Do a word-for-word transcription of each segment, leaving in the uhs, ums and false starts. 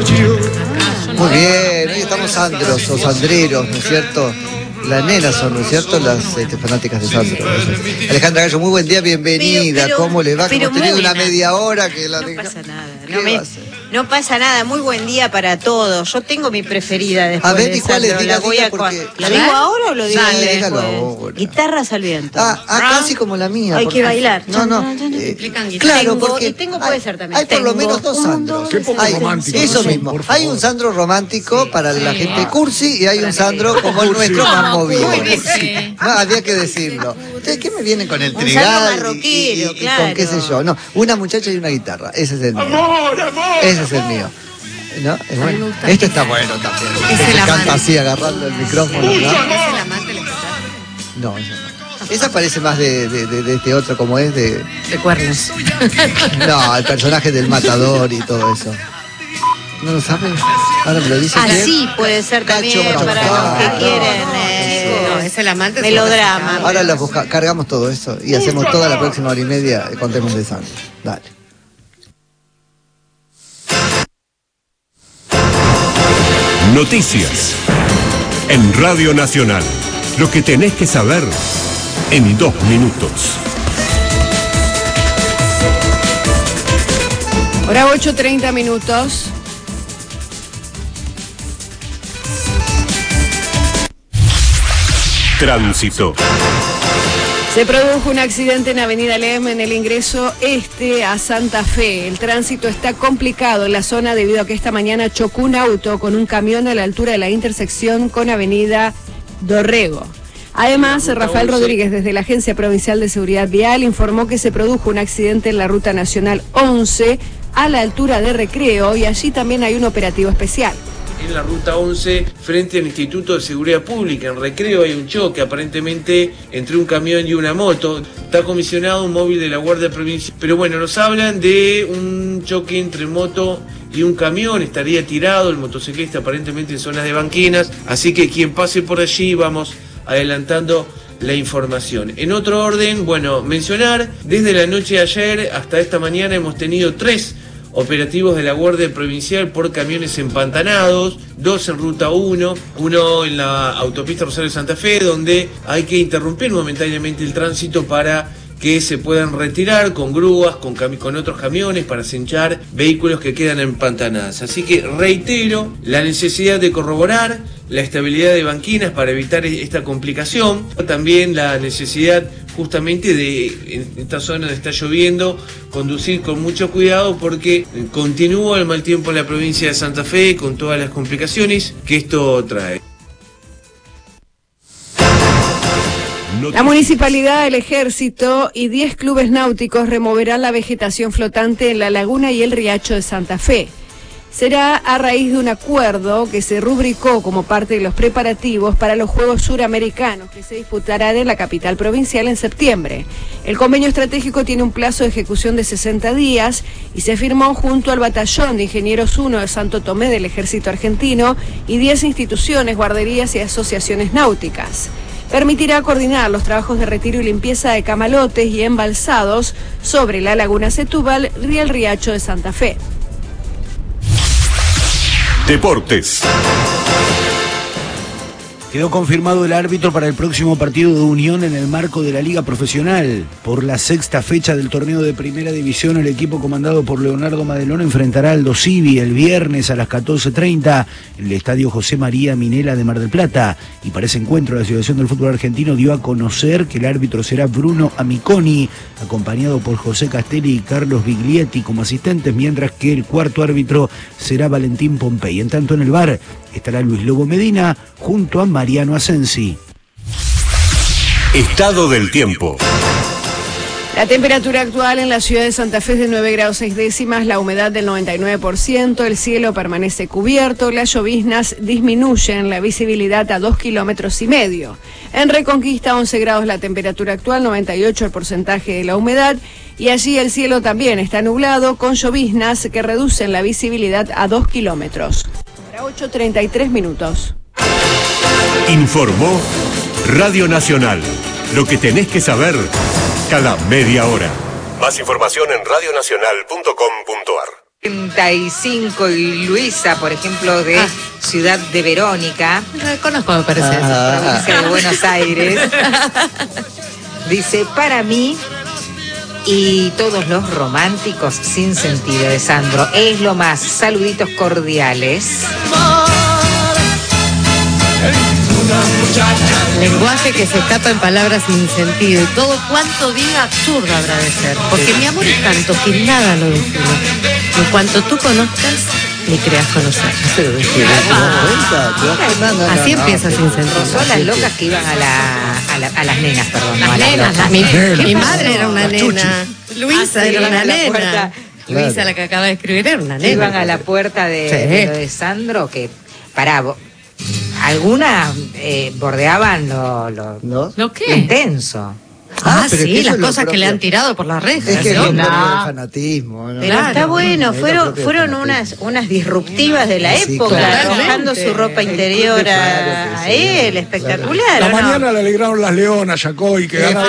Muy bien, hoy estamos sandros o sandreros, ¿no es cierto? Las nenas son, ¿no es cierto? Las este, fanáticas de Sandro. Alejandra Gallo, muy buen día, bienvenida. Pero, pero, ¿cómo le va? Hemos tenido una media hora que la... No pasa nada. No, me, no pasa nada, muy buen día para todos. Yo tengo mi preferida después. A ver, de ¿y cuál es? La voy a porque... ¿La digo ahora o lo digo Dale, después? dígalo. Guitarras al viento. Ah, ah, casi como la mía. Hay porque... que bailar. No, no. Eh, claro, tengo, porque... Y tengo puede ser también. Hay por lo menos dos Sandros. Hay, romántico, eso no mismo. Hay un Sandro romántico sí, para sí. la gente cursi y hay un Sandro como el nuestro más movido. Sí. No, había que decirlo. Entonces, ¿qué me vienen con el un trigal? Y, y, y, claro. y con qué sé yo. No, una muchacha y una guitarra. Ese es el mío. ¡Amor, amor! Ese es el mío. ¿No? Es bueno. Este está bueno también. Es este el canta amante. así agarrando el micrófono. ¿No? ¿Es el amante la No, esa no. Esa parece más de, de, de, de este otro, como es de... De cuernos. No, el personaje del matador y todo eso. ¿No lo sabes? Ahora me lo dice. Así puede ser también Cacho, para claro. los que quieren. Eh, no, es el amante. Melodrama. Ahora la busca, cargamos todo eso y hacemos toda la próxima hora y media con temas de Sandro. Dale. Noticias en Radio Nacional. Lo que tenés que saber en dos minutos. Hora ocho, treinta minutos. Tránsito. Se produjo un accidente en Avenida Lem en el ingreso este a Santa Fe. El tránsito está complicado en la zona debido a que esta mañana chocó un auto con un camión a la altura de la intersección con Avenida Dorrego. Además, Rafael Rodríguez, desde la Agencia Provincial de Seguridad Vial, informó que se produjo un accidente en la Ruta Nacional once a la altura de Recreo y allí también hay un operativo especial. En la Ruta once, frente al Instituto de Seguridad Pública, en Recreo hay un choque aparentemente entre un camión y una moto. Está comisionado un móvil de la Guardia Provincial. Pero bueno, nos hablan de un choque entre moto y un camión. Estaría tirado el motociclista aparentemente en zonas de banquinas. Así que quien pase por allí, vamos adelantando la información. En otro orden, bueno, mencionar, desde la noche de ayer hasta esta mañana hemos tenido tres operativos de la Guardia Provincial por camiones empantanados, dos en Ruta uno, uno en la autopista Rosario Santa Fe, donde hay que interrumpir momentáneamente el tránsito para que se puedan retirar con grúas, con, cami- con otros camiones para cinchar vehículos que quedan empantanados. Así que reitero la necesidad de corroborar la estabilidad de banquinas para evitar esta complicación, también la necesidad justamente de, en esta zona donde está lloviendo, conducir con mucho cuidado porque continúa el mal tiempo en la provincia de Santa Fe con todas las complicaciones que esto trae. La Municipalidad, el Ejército y diez clubes náuticos removerán la vegetación flotante en la laguna y el riacho de Santa Fe. Será a raíz de un acuerdo que se rubricó como parte de los preparativos para los Juegos Suramericanos que se disputarán en la capital provincial en septiembre. El convenio estratégico tiene un plazo de ejecución de sesenta días y se firmó junto al Batallón de Ingenieros uno de Santo Tomé del Ejército Argentino y diez instituciones, guarderías y asociaciones náuticas. Permitirá coordinar los trabajos de retiro y limpieza de camalotes y embalsados sobre la laguna Setúbal y el riacho de Santa Fe. Deportes. Quedó confirmado el árbitro para el próximo partido de Unión en el marco de la Liga Profesional. Por la sexta fecha del torneo de Primera División, el equipo comandado por Leonardo Madelón enfrentará al Dosivi el viernes a las catorce treinta en el Estadio José María Minela de Mar del Plata. Y para ese encuentro, la Asociación del Fútbol Argentino dio a conocer que el árbitro será Bruno Amiconi, acompañado por José Castelli y Carlos Biglietti como asistentes, mientras que el cuarto árbitro será Valentín Pompey. En tanto, en el V A R estará Luis Lobo Medina junto a Mariano Asensi. Estado del tiempo. La temperatura actual en la ciudad de Santa Fe es de nueve grados seis décimas, la humedad del noventa y nueve por ciento, el cielo permanece cubierto, las lloviznas disminuyen, la visibilidad a dos kilómetros y medio. En Reconquista, once grados la temperatura actual, noventa y ocho el porcentaje de la humedad, y allí el cielo también está nublado con lloviznas que reducen la visibilidad a dos kilómetros. ocho treinta y tres minutos. Informó Radio Nacional. Lo que tenés que saber cada media hora. Más información en radionacional punto com punto ar. treinta y cinco y Luisa, por ejemplo, de ah. Ciudad de Verónica. No conozco, me parece. Ah. Provincia de Buenos Aires. Dice, para mí y todos los románticos sin sentido de Sandro, es lo más. Saluditos cordiales. Lenguaje que se escapa en palabras sin sentido y todo cuanto diga absurdo habrá de ser, porque mi amor es tanto que nada lo define. En cuanto tú conozcas, ni creas conocer. Así empieza sin sentido. Son las locas que iban a, la, a, la, a las nenas, perdón. Las no, nenas, las mi, mi madre era una nena. Luisa ah, era una nena. Puerta, Luisa, claro. La que acaba de escribir, era una nena. Iban a la puerta de, sí. de lo de Sandro, que pará, algunas eh, bordeaban lo, lo, ¿No? ¿Lo qué? intenso. Ah, ah sí, las cosas propio. Que le han tirado por las rejas. Es que ¿no? es No. el fanatismo. ¿no? Pero claro. está bueno, fueron, fueron unas, unas disruptivas de la sí, época, claro. arrojando su ropa interior a, claro sí, a él, espectacular. La ¿o mañana no? le alegraron las leonas, Yacoy, que ganaron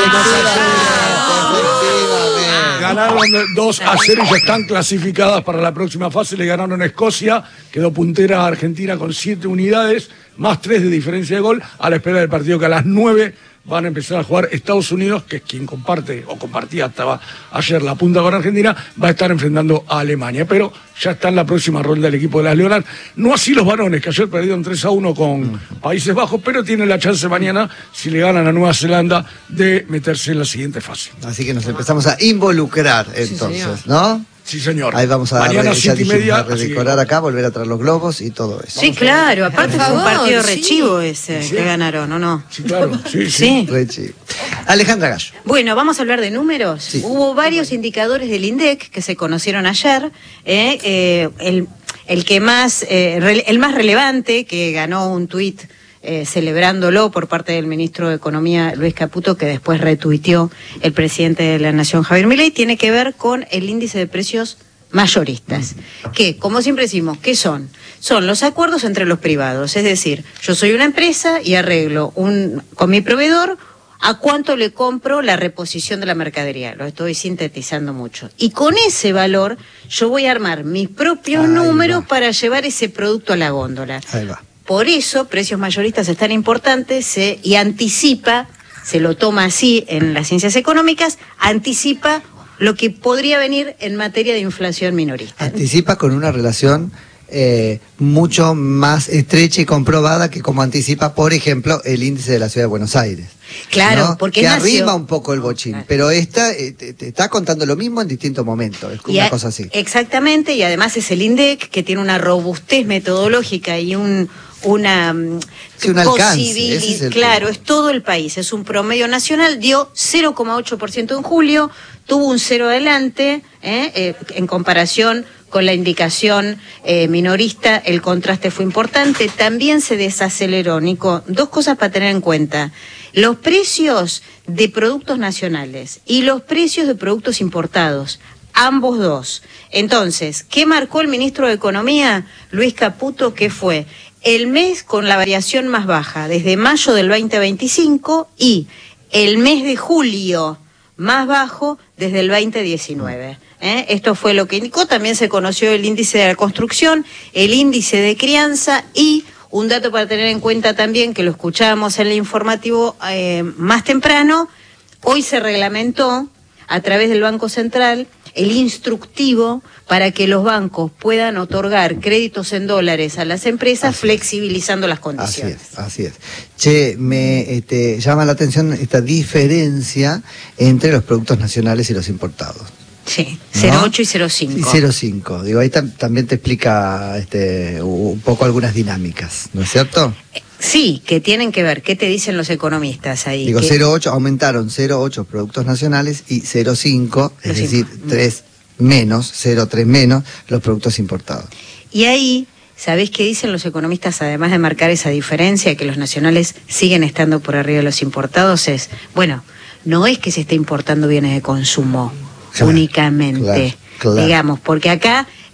Ganaron dos a cero y ya están clasificadas para la próxima fase. Le ganaron a Escocia, quedó puntera a Argentina con siete unidades, más tres de diferencia de gol, a la espera del partido que a las nueve van a empezar a jugar Estados Unidos, que es quien comparte, o compartía hasta ayer la punta con Argentina, va a estar enfrentando a Alemania. Pero ya está en la próxima ronda el equipo de las Leonas. No así los varones, que ayer perdieron tres a uno con Países Bajos, pero tienen la chance mañana, si le ganan a Nueva Zelanda, de meterse en la siguiente fase. Así que nos empezamos a involucrar entonces, sí, ¿no? Sí, señor. Ahí vamos a mañana siete y media, redecorar acá, volver a traer los globos y todo eso. Sí, claro. Aparte fue un partido sí. rechivo ese sí. que ganaron, ¿o no? Sí, claro. Sí, sí. sí. Rechivo. Alejandra Gallo. Bueno, vamos a hablar de números. Sí. Hubo varios indicadores del INDEC que se conocieron ayer. Eh, eh, el, el que más, eh, re, el más relevante, que ganó un tuit Eh, celebrándolo por parte del ministro de Economía Luis Caputo, que después retuiteó el presidente de la Nación Javier Milei, tiene que ver con el índice de precios mayoristas, que, como siempre decimos, ¿qué son? Son los acuerdos entre los privados, es decir, yo soy una empresa y arreglo un con mi proveedor a cuánto le compro la reposición de la mercadería, lo estoy sintetizando mucho, y con ese valor yo voy a armar mis propios Ahí números va. Para llevar ese producto a la góndola. Ahí va. Por eso, precios mayoristas es tan importante se, y anticipa, se lo toma así en las ciencias económicas, anticipa lo que podría venir en materia de inflación minorista. Anticipa con una relación eh, mucho más estrecha y comprobada que como anticipa, por ejemplo, el índice de la Ciudad de Buenos Aires. Claro, ¿no? porque que nació... arrima un poco el bochín, claro. Pero esta eh, te, te está contando lo mismo en distintos momentos, es una a, cosa así. Exactamente, y además es el INDEC que tiene una robustez metodológica y un una sí, un posibilidad, es el claro, tema. Es todo el país, es un promedio nacional, dio cero coma ocho por ciento en julio, tuvo un cero adelante, eh, eh, en comparación con la indicación eh, minorista, el contraste fue importante, también se desaceleró, Nico, dos cosas para tener en cuenta, los precios de productos nacionales y los precios de productos importados, ambos dos. Entonces, ¿qué marcó el ministro de Economía, Luis Caputo, que fue el mes con la variación más baja, desde mayo del veinte veinticinco, y el mes de julio más bajo desde el veinte diecinueve? ¿Eh? Esto fue lo que indicó. También se conoció el índice de la construcción, el índice de crianza y un dato para tener en cuenta también, que lo escuchábamos en el informativo eh, más temprano, hoy se reglamentó a través del Banco Central el instructivo para que los bancos puedan otorgar créditos en dólares a las empresas, así flexibilizando es. Las condiciones. Así es, así es. Che, me este, llama la atención esta diferencia entre los productos nacionales y los importados. Sí, cero coma ocho ¿no? y cero coma cinco. Y cero coma cinco. Digo, ahí tam también te explica este, un poco algunas dinámicas, ¿no es cierto? Sí, que tienen que ver. ¿Qué te dicen los economistas ahí? Digo, que... cero coma ocho, aumentaron cero coma ocho productos nacionales y cero coma cinco, es los decir, tres menos, cero coma tres menos, los productos importados. Y ahí, ¿sabés qué dicen los economistas, además de marcar esa diferencia, que los nacionales siguen estando por arriba de los importados? Es, bueno, no es que se esté importando bienes de consumo, claro, únicamente, claro, claro. digamos, porque acá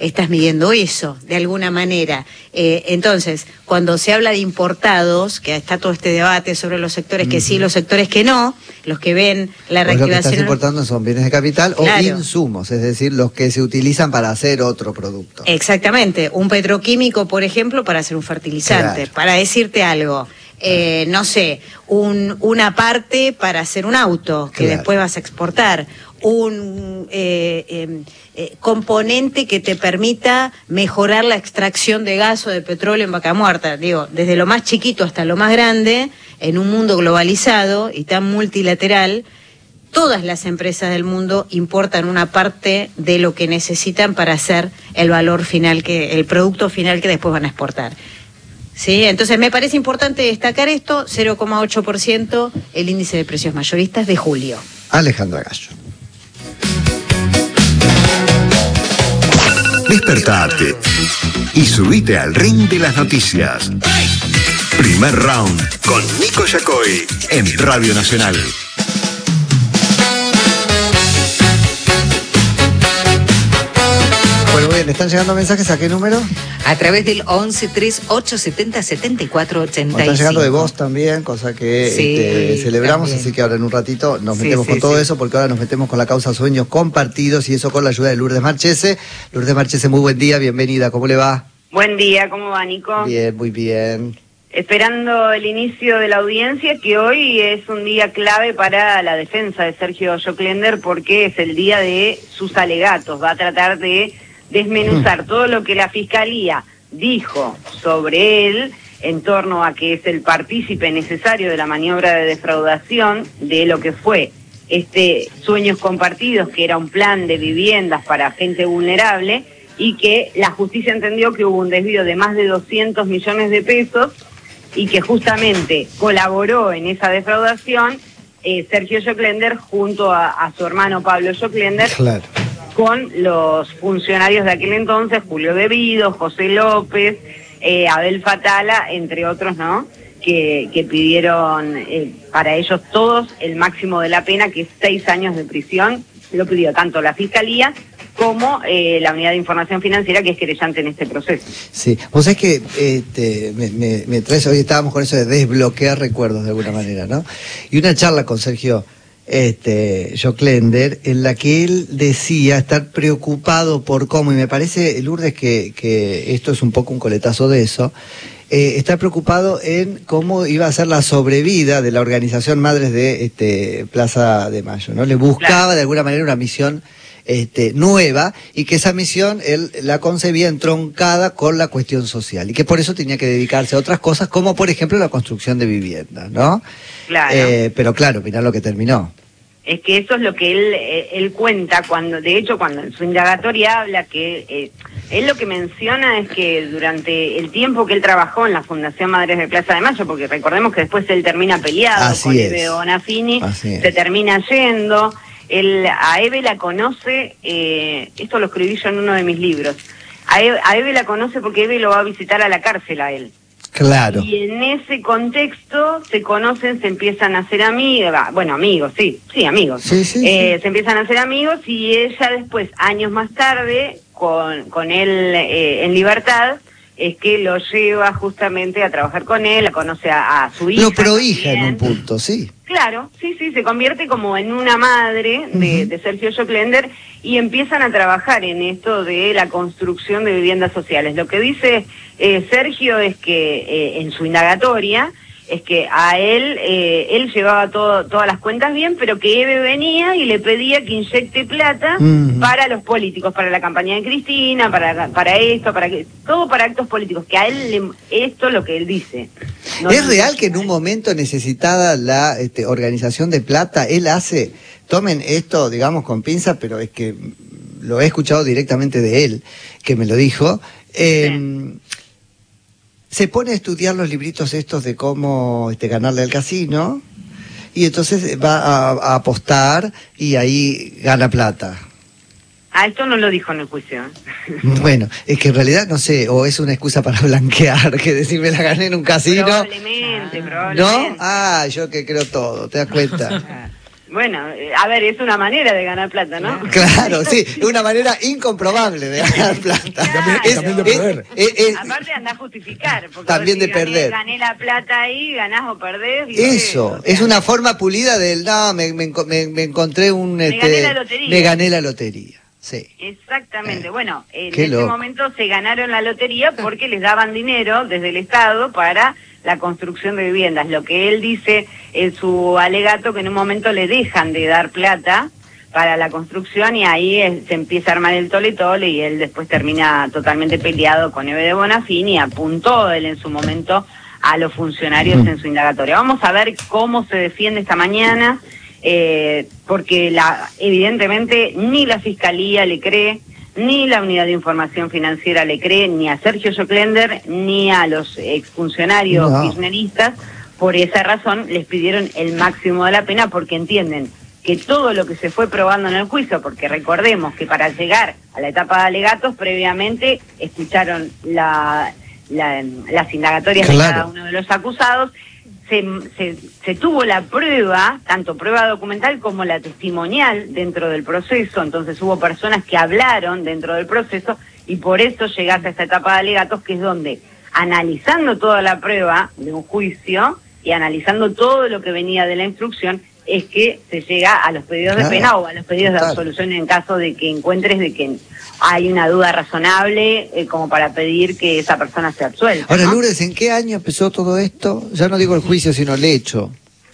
estás midiendo eso, de alguna manera. Eh, entonces, cuando se habla de importados, que está todo este debate sobre los sectores que uh-huh. sí, los sectores que no, los que ven la reactivación... Lo que estás importando son bienes de capital claro. o insumos, es decir, los que se utilizan para hacer otro producto. Exactamente, un petroquímico, por ejemplo, para hacer un fertilizante, claro. para decirte algo... Eh, no sé, un, una parte para hacer un auto que claro. después vas a exportar, un eh, eh, eh, componente que te permita mejorar la extracción de gas o de petróleo en Vaca Muerta, digo, desde lo más chiquito hasta lo más grande, en un mundo globalizado y tan multilateral, todas las empresas del mundo importan una parte de lo que necesitan para hacer el valor final, que el producto final que después van a exportar. Sí, entonces me parece importante destacar esto, cero coma ocho por ciento el índice de precios mayoristas de julio. Alejandra Gallo. Despertate y subite al ring de las noticias. Primer round con Nico Yacoy en Radio Nacional. Bueno, bien, ¿están llegando mensajes a qué número? A través del once tres ocho setenta setenta y cuatro ochenta y cinco. Están llegando de voz también, cosa que sí, este, celebramos, también. Así que ahora en un ratito nos sí, metemos sí, con todo sí. eso, porque ahora nos metemos con la causa Sueños Compartidos y eso con la ayuda de Lourdes Marchese. Lourdes Marchese, muy buen día, bienvenida, ¿cómo le va? Buen día, ¿cómo va, Nico? Bien, muy bien. Esperando el inicio de la audiencia, que hoy es un día clave para la defensa de Sergio Joclender, porque es el día de sus alegatos, va a tratar de desmenuzar todo lo que la Fiscalía dijo sobre él en torno a que es el partícipe necesario de la maniobra de defraudación de lo que fue este Sueños Compartidos, que era un plan de viviendas para gente vulnerable, y que la justicia entendió que hubo un desvío de más de doscientos millones de pesos y que justamente colaboró en esa defraudación eh, Sergio Joclender junto a, a su hermano Pablo Joclender. Claro. Con los funcionarios de aquel entonces, Julio Devido, José López, eh, Abel Fatala, entre otros, ¿no? Que, que pidieron eh, para ellos todos el máximo de la pena, que es seis años de prisión. Lo pidió tanto la Fiscalía como eh, la Unidad de Información Financiera, que es querellante en este proceso. Sí, vos sabés que este, me, me, me traes, hoy estábamos con eso de desbloquear recuerdos de alguna manera, ¿no? Y una charla con Sergio este Joclender, en la que él decía estar preocupado por cómo, y me parece, Lourdes, que, que esto es un poco un coletazo de eso, eh, estar preocupado en cómo iba a ser la sobrevida de la organización Madres de este, Plaza de Mayo, ¿no? Le buscaba claro. de alguna manera una misión este, nueva, y que esa misión él la concebía entroncada con la cuestión social, y que por eso tenía que dedicarse a otras cosas, como por ejemplo la construcción de viviendas, ¿no? Claro. Eh, pero claro, mirá lo que terminó. Es que eso es lo que él eh, él cuenta, cuando de hecho cuando en su indagatoria habla que eh, él lo que menciona es que durante el tiempo que él trabajó en la Fundación Madres de Plaza de Mayo, porque recordemos que después él termina peleado Así con Eve Bonafini, se termina yendo, él, a Eve la conoce, eh, esto lo escribí yo en uno de mis libros, a Eve, a Eve la conoce porque Eve lo va a visitar a la cárcel a él. Claro. Y en ese contexto se conocen, se empiezan a hacer amigos, bueno, amigos, sí, sí, amigos. Sí, sí, eh, sí. Se empiezan a hacer amigos y ella después, años más tarde, con, con él eh, en libertad, es que lo lleva justamente a trabajar con él, la conoce a, a su hija. Lo prohija en un punto, sí. Claro, sí, sí, se convierte como en una madre de, uh-huh. de Sergio Joclender, y empiezan a trabajar en esto de la construcción de viviendas sociales. Lo que dice eh, Sergio es que eh, en su indagatoria es que a él, eh, él llevaba todo, todas las cuentas bien, pero que Eve venía y le pedía que inyecte plata uh-huh. para los políticos, para la campaña de Cristina, para, para esto, para que, todo para actos políticos, que a él le, esto es lo que él dice. No ¿Es real que en un momento necesitada la este, organización de plata, él hace, tomen esto, digamos, con pinza, pero es que lo he escuchado directamente de él, que me lo dijo, eh, sí. se pone a estudiar los libritos estos de cómo este, ganarle al casino, y entonces va a, a apostar y ahí gana plata. Ah, esto no lo dijo en el juicio. Bueno, es que en realidad, no sé, o es una excusa para blanquear, que decir me la gané en un casino. Probablemente, ah. probablemente. ¿No? Ah, yo que creo todo, ¿te das cuenta? Bueno, a ver, es una manera de ganar plata, ¿no? Claro, sí, es una manera incomprobable de ganar plata. También, Es- también de es- perder. es- es- Aparte andás a justificar. Porque También vos de decís, perder. Gané, gané la plata ahí, ganás o perdés. ¿viste? Eso, O sea, es una forma pulida del, no, me, me, me- me encontré un... Me este, gané la lotería. Me gané la lotería, sí. Exactamente. Eh, Bueno, en qué ese loco. momento se ganaron la lotería porque les daban dinero desde el Estado para la construcción de viviendas. Lo que él dice en su alegato, que en un momento le dejan de dar plata para la construcción y ahí eh, se empieza a armar el tole tole y él después termina totalmente peleado con Eve de Bonafini y apuntó él en su momento a los funcionarios en su indagatoria. Vamos a ver cómo se defiende esta mañana, eh, porque la, evidentemente ni la Fiscalía le cree, ni la Unidad de Información Financiera le cree, ni a Sergio Joclender, ni a los exfuncionarios No. kirchneristas. Por esa razón les pidieron el máximo de la pena porque entienden que todo lo que se fue probando en el juicio, porque recordemos que para llegar a la etapa de alegatos previamente escucharon la, la- las indagatorias de Claro. cada uno de los acusados, se, se, se tuvo la prueba, tanto prueba documental como la testimonial dentro del proceso, entonces hubo personas que hablaron dentro del proceso y por eso llegás a esta etapa de alegatos, que es donde, analizando toda la prueba de un juicio y analizando todo lo que venía de la instrucción, es que se llega a los pedidos Claro. de pena o a los pedidos Total. de absolución en caso de que encuentres de que hay una duda razonable eh, como para pedir que esa persona sea absuelta. Ahora, ¿no? Lourdes, ¿en qué año empezó todo esto? Ya no digo el juicio, sino el hecho.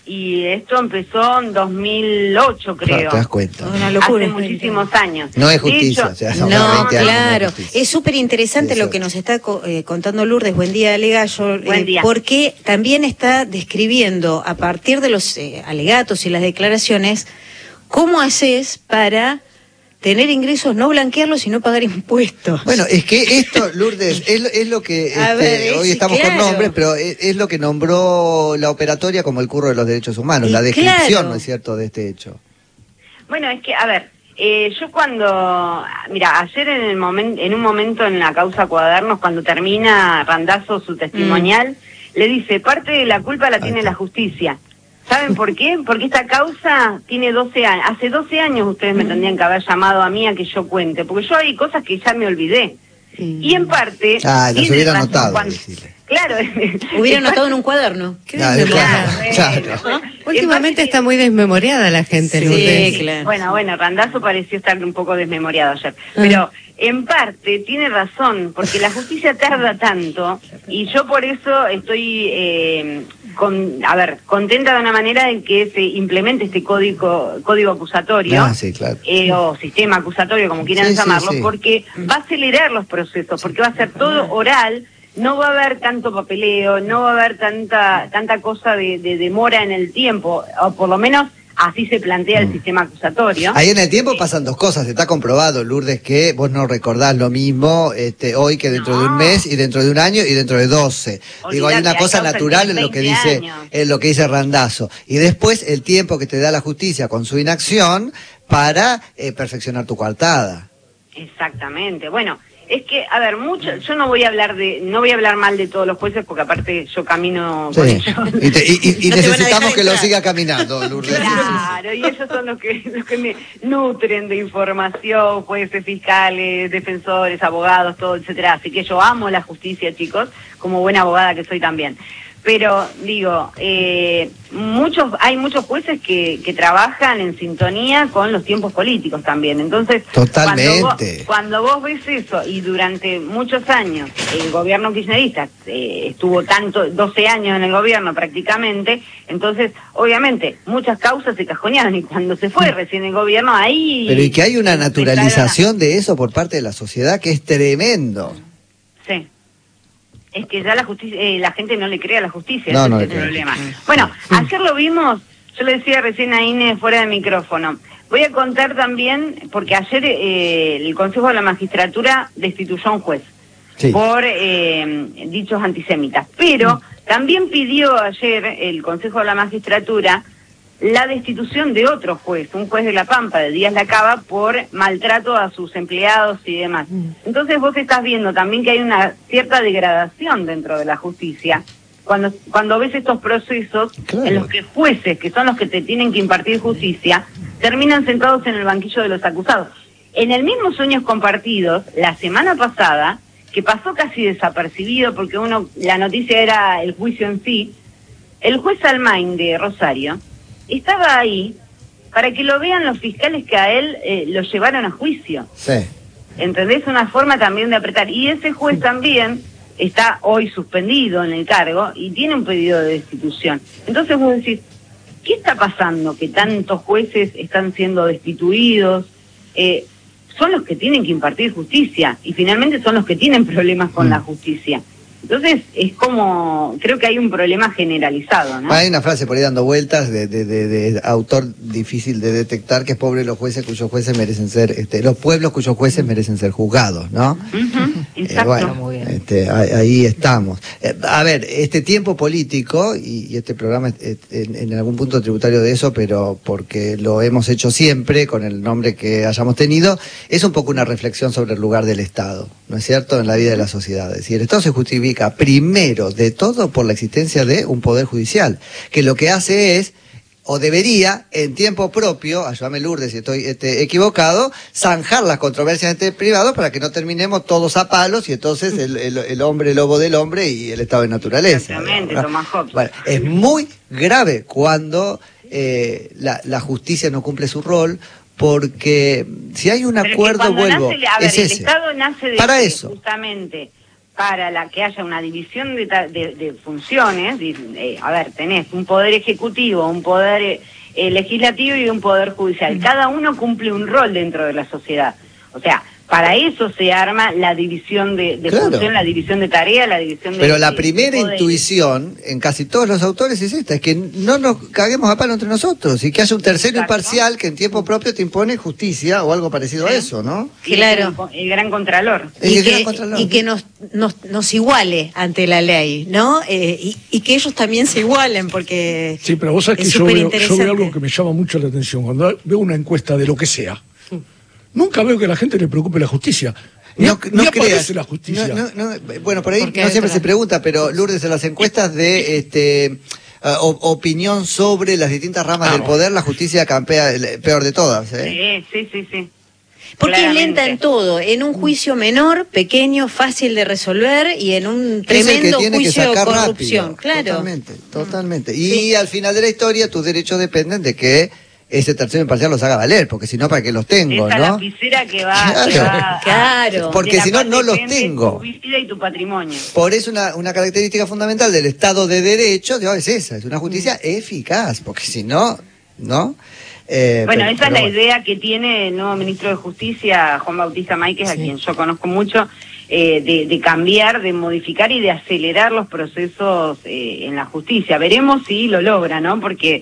Y esto empezó en dos mil ocho, creo. Claro, te das cuenta. Una locura. Hace muchísimos años. No es De justicia, hecho, o sea, son No, veinte años, no claro. es justicia. Es súper interesante lo que nos está co- eh, contando Lourdes. Buen día, Alegallo. Buen día. Porque también está describiendo, a partir de los eh, alegatos y las declaraciones, cómo haces para tener ingresos, no blanquearlos y no pagar impuestos. Bueno, es que esto, Lourdes, es, lo- es lo que A este, ver, es- hoy estamos claro. con nombres, pero es, es lo que nombró la operatoria como el curro de los derechos humanos, Y la descripción, claro. ¿no es cierto?, de este hecho. Bueno, es que, a ver, eh, yo cuando, mira, ayer en el momento, en un momento en la causa Cuadernos, cuando termina Randazzo su testimonial, le dice, parte de la culpa la tiene la justicia. ¿Saben por qué? Porque esta causa tiene doce años. Hace doce años ustedes me tendrían que haber llamado a mí a que yo cuente, porque yo hay cosas que ya me olvidé. Y en parte... Ah, las tiene hubiera razón anotado, cuando- decirle. Claro. Hubiera en anotado en un cuaderno. Qué Claro, desmemoriada. claro, claro. Últimamente está muy desmemoriada la gente, Sí, Lourdes. claro. Bueno, bueno, Randazzo pareció estar un poco desmemoriado ayer. Pero en parte tiene razón, porque la justicia tarda tanto y yo por eso estoy, eh, con, a ver, contenta de una manera en que se implemente este código, código acusatorio. Ah, sí, claro. eh, o sistema acusatorio, como quieran Sí, sí, llamarlo, sí. porque va a acelerar los procesos, porque va a ser todo oral, no va a haber tanto papeleo, no va a haber tanta tanta cosa de, de demora en el tiempo, o por lo menos así se plantea el sistema acusatorio. Ahí en el tiempo pasan dos cosas, está comprobado, Lourdes, que vos no recordás lo mismo este, hoy que dentro de un mes y dentro de un año y dentro de doce. Digo, hay Olvídate, una hay cosa causas que natural en tienen lo que veinte dice años. en lo que dice Randazzo. Y después el tiempo que te da la justicia con su inacción para eh, perfeccionar tu coartada. Exactamente. Bueno, es que, a ver, mucho, yo no voy a hablar de, no voy a hablar mal de todos los jueces porque aparte yo camino con Sí. ellos. Y, te- y- y- y No te van a necesitamos dejar que lo entrar. siga caminando, Lourdes. Claro, y ellos son los que, los que me nutren de información, jueces, fiscales, defensores, abogados, todo, etcétera. Así que yo amo la justicia, chicos, como buena abogada que soy también. Pero digo, eh, muchos, hay muchos jueces que, que trabajan en sintonía con los tiempos políticos también. Entonces, Totalmente. Cuando vos, cuando vos ves eso y durante muchos años el gobierno kirchnerista eh, estuvo tanto, doce años en el gobierno prácticamente, entonces obviamente muchas causas se cajonearon y cuando se fue recién el gobierno ahí... Pero y que hay una empezaron a- naturalización de eso por parte de la sociedad que es tremendo. Sí. Es que ya la justicia, eh, la gente no le cree a la justicia, No, ese no es le el cree. problema. Bueno, ayer lo vimos, yo le decía recién a Inés fuera de micrófono. Voy a contar también, porque ayer eh, el Consejo de la Magistratura destituyó a un juez Sí. por eh, dichos antisemitas. Pero también pidió ayer el Consejo de la Magistratura la destitución de otro juez, un juez de La Pampa, de Díaz Lacaba, por maltrato a sus empleados y demás. Entonces vos estás viendo también que hay una cierta degradación dentro de la justicia, cuando cuando ves estos procesos claro. en los que jueces, que son los que te tienen que impartir justicia, terminan sentados en el banquillo de los acusados. En el mismo Sueños Compartidos, la semana pasada, que pasó casi desapercibido porque uno la noticia era el juicio en sí, el juez Almain de Rosario estaba ahí para que lo vean los fiscales que a él eh, lo llevaron a juicio. Sí. ¿Entendés? Una forma también de apretar. Y ese juez también está hoy suspendido en el cargo y tiene un pedido de destitución. Entonces vos decís, ¿qué está pasando? Que tantos jueces están siendo destituidos. Eh, son los que tienen que impartir justicia y finalmente son los que tienen problemas con mm. la justicia. Entonces es como, creo que hay un problema generalizado, ¿no? Hay una frase por ahí dando vueltas de, de, de, de autor difícil de detectar, que es pobre los jueces cuyos jueces merecen ser, este, los pueblos cuyos jueces merecen ser juzgados, ¿no? Uh-huh, exacto. Eh, bueno, muy bien. Este, ahí, ahí estamos. Eh, a ver, este tiempo político, y, y este programa es, es, en, en algún punto tributario de eso, pero porque lo hemos hecho siempre con el nombre que hayamos tenido, es un poco una reflexión sobre el lugar del Estado, ¿no es cierto?, en la vida de la sociedad. Es decir, el Estado se justifica primero de todo por la existencia de un poder judicial, que lo que hace es, o debería, en tiempo propio, ayúdame Lourdes si estoy este, equivocado, zanjar las controversias entre privados para que no terminemos todos a palos y entonces el, el, el hombre lobo del hombre y el estado de naturaleza. Exactamente, Tomás Hobbes. Bueno, es muy grave cuando eh, la, la justicia no cumple su rol, porque si hay un Pero acuerdo, vuelvo, nace, a ver, es el ese. Estado nace de para que, eso. justamente para la que haya una división de, de, de funciones, de, eh, a ver, tenés un poder ejecutivo, un poder eh, legislativo y un poder judicial. Cada uno cumple un rol dentro de la sociedad. O sea, para eso se arma la división de, de claro. función, la división de tarea, la división de... Pero la de, primera de intuición en casi todos los autores es esta, es que no nos caguemos a palo entre nosotros y que haya un tercero Exacto. imparcial que en tiempo propio te impone justicia o algo parecido sí. a eso, ¿no? Claro. El, el gran contralor. Y, el que, gran contralor. y que nos, nos, nos iguale ante la ley, ¿no? Eh, y, y que ellos también se igualen, porque sí, pero vos sabés que yo veo, yo veo algo que me llama mucho la atención. Cuando veo una encuesta de lo que sea, nunca veo que a la gente le preocupe la justicia. No, no, no creas la justicia. No, no, no, bueno, por ahí no siempre otra? se pregunta, pero Lourdes, en las encuestas de este uh, opinión sobre las distintas ramas ah, del poder, la justicia campea el peor de todas. ¿eh? Sí, sí, sí, sí. Porque Claramente. es lenta en todo, en un juicio menor, pequeño, fácil de resolver, y en un tremendo juicio de corrupción. Rápido. Claro. Totalmente, totalmente. Y sí. al final de la historia, tus derechos dependen de que ese tercero imparcial los haga valer, porque si no, ¿para qué los tengo? Esa ¿no? lapicera que va, claro, que va claro. porque si no, no los tengo. Tu vida y tu patrimonio. Por eso una, una característica fundamental del Estado de Derecho es esa, es una justicia mm. eficaz, porque si no, ¿no? Eh, bueno, pero, esa pero es la bueno. idea que tiene el nuevo ministro de Justicia, Juan Bautista Máiquez, sí. a quien yo conozco mucho, eh, de, de cambiar, de modificar y de acelerar los procesos eh, en la justicia. Veremos si lo logra, ¿no? Porque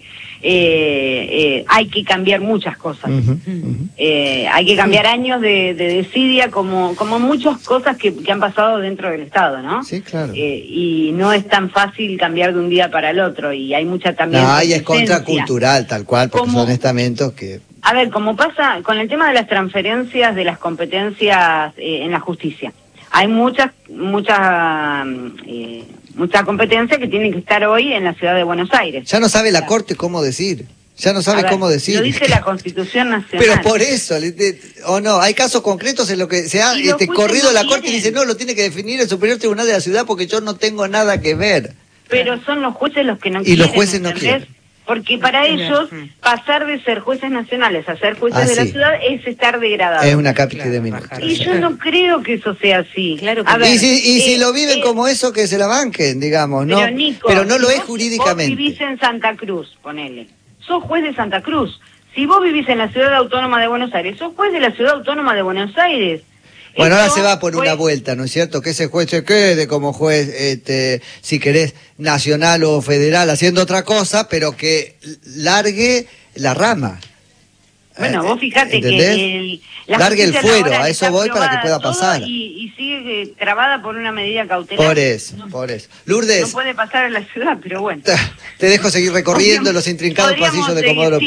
eh, eh, hay que cambiar muchas cosas. Uh-huh, uh-huh. Eh, hay que cambiar sí. años de, de desidia, como, como muchas cosas que, que han pasado dentro del Estado, ¿no? Sí, claro. Eh, y no es tan fácil cambiar de un día para el otro, y hay mucha también... No, y es contracultural, tal cual, porque como, son estamentos que... A ver, como pasa con el tema de las transferencias de las competencias eh, en la justicia. Hay muchas, muchas, eh, mucha competencia que tienen que estar hoy en la ciudad de Buenos Aires. Ya no sabe la Corte cómo decir. Ya no sabe ver, cómo decir. Lo dice la Constitución Nacional. Pero por eso, o no, hay casos concretos en los que se ha este, corrido no la tienen. Corte y dice, no, lo tiene que definir el Superior Tribunal de la Ciudad porque yo no tengo nada que ver. Pero son los jueces los que no y quieren. Y los jueces ¿entendés? no quieren. Porque para ellos, pasar de ser jueces nacionales a ser jueces ah, de sí. la ciudad es estar degradado. Es una cápita claro, de minutos. Y yo no creo que eso sea así. Claro que a ver, y si, y eh, si lo viven eh, como eso, que se la banquen, digamos, ¿no? Pero, Nico, pero no lo si es vos, jurídicamente. Vos vivís en Santa Cruz, ponele. Sos juez de Santa Cruz. Si vos vivís en la Ciudad Autónoma de Buenos Aires, sos juez de la Ciudad Autónoma de Buenos Aires. Bueno, Esto ahora se va por fue... una vuelta, ¿no es cierto? Que ese juez se quede como juez, este, si querés, nacional o federal, haciendo otra cosa, pero que largue la rama. Bueno, vos fíjate ¿entendés? que el, la largue el fuero, a eso voy para que pueda todo pasar. Y, y sigue eh, trabada por una medida cautelar. Por eso, no, por eso. Lourdes. No puede pasar en la ciudad, pero bueno. Te dejo seguir recorriendo los intrincados pasillos de Comodoro Pi.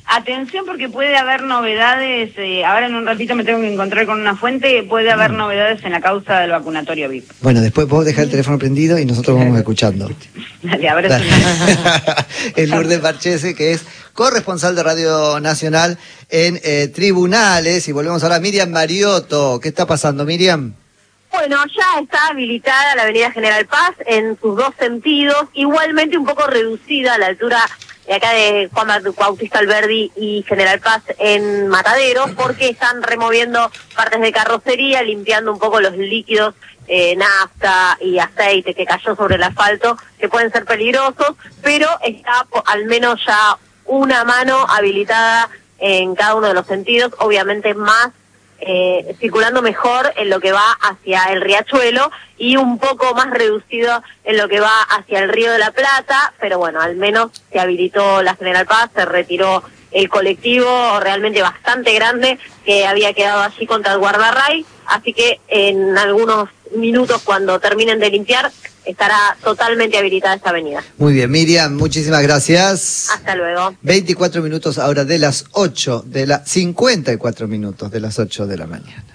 Atención porque puede haber novedades, eh, ahora en un ratito me tengo que encontrar con una fuente, puede haber novedades en la causa del vacunatorio V I P. Bueno, después vos dejás el teléfono prendido y nosotros vamos escuchando. Dale, abrazo. El Lourdes Marchese, que es corresponsal de Radio Nacional en eh, tribunales. Y volvemos ahora a Miriam Mariotto. ¿Qué está pasando, Miriam? Bueno, ya está habilitada la avenida General Paz en sus dos sentidos, igualmente un poco reducida a la altura de acá de Juan Bautista Alberdi y General Paz en Mataderos, porque están removiendo partes de carrocería, limpiando un poco los líquidos, eh, nafta y aceite que cayó sobre el asfalto, que pueden ser peligrosos, pero está al menos ya una mano habilitada en cada uno de los sentidos, obviamente más Eh, circulando mejor en lo que va hacia el Riachuelo y un poco más reducido en lo que va hacia el Río de la Plata, pero bueno, al menos se habilitó la General Paz, se retiró el colectivo realmente bastante grande que había quedado allí contra el guardarray, así que en algunos minutos cuando terminen de limpiar estará totalmente habilitada esta avenida. Muy bien, Miriam, muchísimas gracias. Hasta luego. veinticuatro minutos ahora de las ocho, de la cincuenta y cuatro minutos de las ocho de la mañana.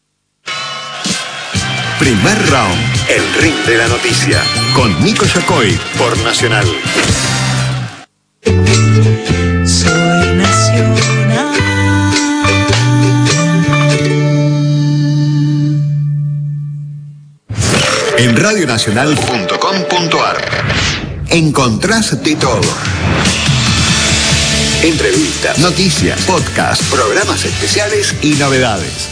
Primer round, el ring de la noticia, con Nico Yacoy por Nacional. Soy Nacional. En radionacional punto com punto ar encontrás de todo. Entrevistas, noticias, podcasts, programas especiales y novedades.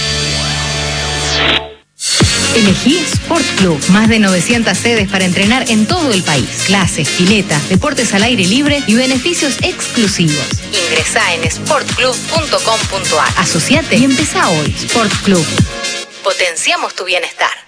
Elegí Sport Club. Más de novecientas sedes para entrenar en todo el país. Clases, piletas, deportes al aire libre y beneficios exclusivos. Ingresá en sport club punto com punto ar. Asociate y empezá hoy. Sport Club. Potenciamos tu bienestar.